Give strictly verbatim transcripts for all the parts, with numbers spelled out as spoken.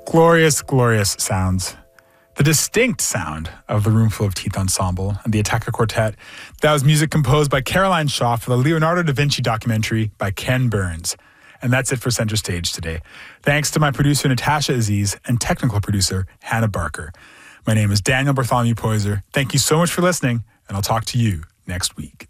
Glorious, glorious sounds. The distinct sound of the Roomful of Teeth Ensemble and the Attacker Quartet. That was music composed by Caroline Shaw for the Leonardo da Vinci documentary by Ken Burns. And that's it for Center Stage today. Thanks to my producer, Natasha Aziz, and technical producer, Hannah Barker. My name is Daniel Bartholomew Poyser. Thank you so much for listening, and I'll talk to you next week.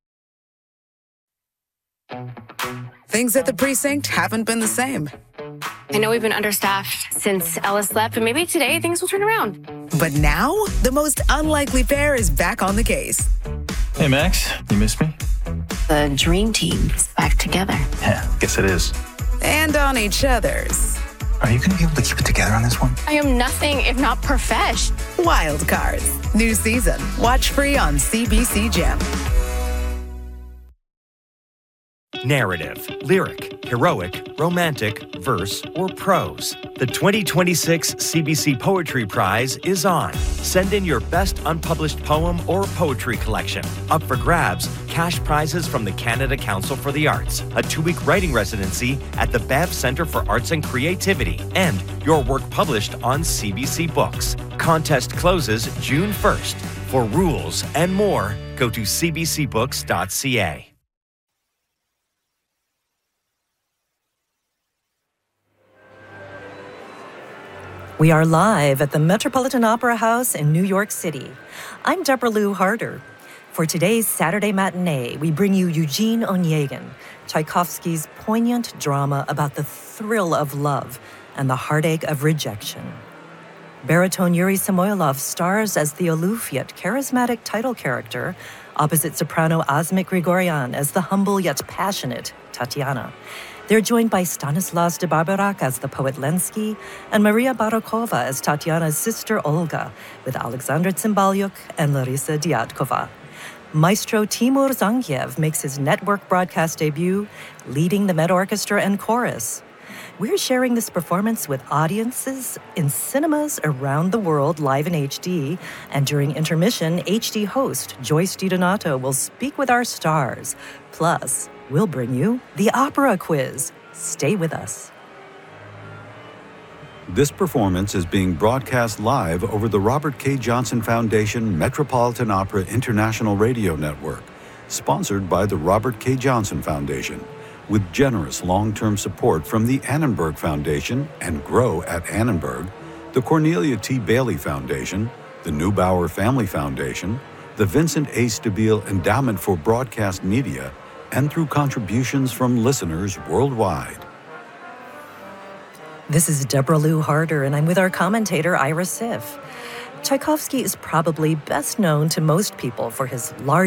Things at the precinct haven't been the same. I know we've been understaffed since Ellis left, but maybe today things will turn around. But now, the most unlikely pair is back on the case. Hey, Max, you missed me? The dream team is back together. Yeah, guess it is. And on each other's. Are you going to be able to keep it together on this one? I am nothing if not profesh. Wild Cards. New season. Watch free on C B C Gem. Narrative, lyric, heroic, romantic, verse, or prose. The twenty twenty-six C B C Poetry Prize is on. Send in your best unpublished poem or poetry collection. Up for grabs, cash prizes from the Canada Council for the Arts, a two-week writing residency at the Bev Centre for Arts and Creativity, and your work published on C B C Books. Contest closes June first. For rules and more, go to c b c books dot c a. We are live at the Metropolitan Opera House in New York City. I'm Deborah Lou Harder. For today's Saturday matinee, we bring you Eugene Onegin, Tchaikovsky's poignant drama about the thrill of love and the heartache of rejection. Baritone Yuri Samoylov stars as the aloof yet charismatic title character, opposite soprano Asmik Grigoryan as the humble yet passionate Tatiana. They're joined by Stanislas de Barbarac as the poet Lenski and Maria Barakova as Tatiana's sister Olga, with Alexander Tsimbalyuk and Larisa Diatkova. Maestro Timur Zangiev makes his network broadcast debut, leading the Met Orchestra and chorus. We're sharing this performance with audiences in cinemas around the world live in H D, and during intermission, H D host Joyce DiDonato will speak with our stars. Plus, we'll bring you the opera quiz. Stay with us. This performance is being broadcast live over the Robert K. Johnson Foundation Metropolitan Opera International Radio Network, sponsored by the Robert K. Johnson Foundation, with generous long-term support from the Annenberg Foundation and Grow at Annenberg, the Cornelia T. Bailey Foundation, the Neubauer Family Foundation, the Vincent A. Stabile Endowment for Broadcast Media, and through contributions from listeners worldwide. This is Deborah Lou Harder, and I'm with our commentator, Ira Sif. Tchaikovsky is probably best known to most people for his large